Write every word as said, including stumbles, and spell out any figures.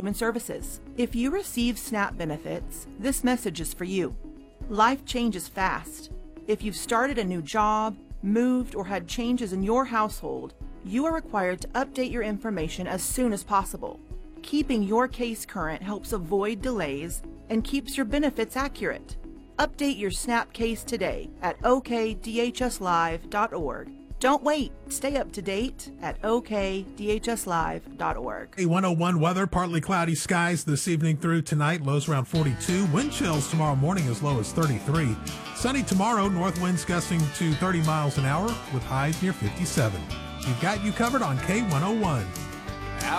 Human Services. If you receive SNAP benefits, this message is for you. Life changes fast. If you've started a new job, moved, or had changes in your household, you are required to update your information as soon as possible. Keeping your case current helps avoid delays and keeps your benefits accurate. Update your SNAP case today at o k d h s live dot org. Don't wait. Stay up to date at o k d h s live dot org. A one oh one weather, partly cloudy skies this evening through tonight, lows around forty-two. Wind chills tomorrow morning as low as thirty-three. Sunny tomorrow, north winds gusting to thirty miles an hour with highs near fifty-seven. We've got you covered on K one oh one.